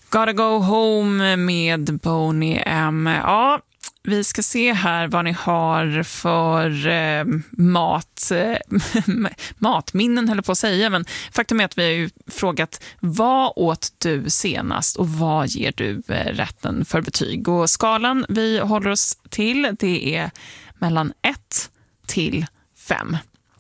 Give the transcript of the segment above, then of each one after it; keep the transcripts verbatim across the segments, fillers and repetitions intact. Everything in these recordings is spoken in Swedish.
Gotta Go Home med Boney M. Ja, vi ska se här vad ni har för eh, mat, eh, matminnen höll på att säga, men faktum är att vi har ju frågat vad åt du senast och vad ger du eh, rätten för betyg. Och skalan vi håller oss till, det är mellan ett till fem.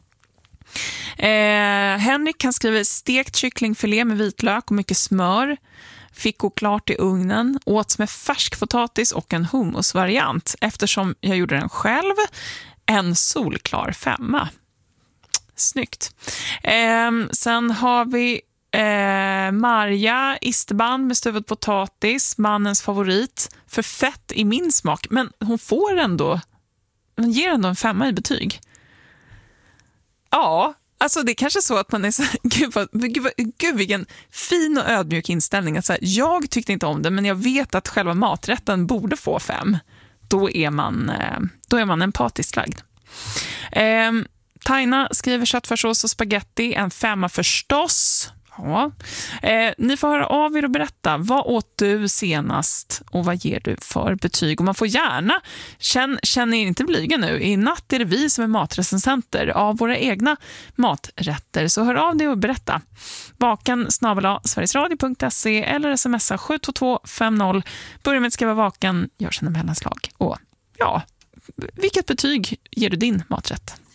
Eh, Henrik kan skriva stekt kycklingfilé med vitlök och mycket smör. Fick gå klart i ugnen, åts med färskpotatis och en hummusvariant. Eftersom jag gjorde den själv, en solklar femma. Snyggt. Eh, sen har vi eh, Marja, isterband med stuvad potatis, mannens favorit. För fett i min smak, men hon får ändå, hon ger ändå en femma i betyg. Ja, alltså det är kanske så att man är så här, gud, vad, gud, vad, gud vilken fin och ödmjuk inställning. Att så här, jag tyckte inte om det, men jag vet att själva maträtten borde få fem. Då är man, då är man empatiskt lagd. Eh, Taina skriver köttfärssås och spaghetti, en femma förstås. Ja. Eh, ni får höra av er och berätta, vad åt du senast och vad ger du för betyg? Och man får gärna, känn, känn er inte blyga nu, i natt är det vi som är matrecensenter av våra egna maträtter, så hör av dig och berätta. Vaken snabel-a sverigesradio punkt se eller smsa sju två två fem noll. Börja med att skriva vaken, gör sina mellanslag. Och ja, vilket betyg ger du din maträtt?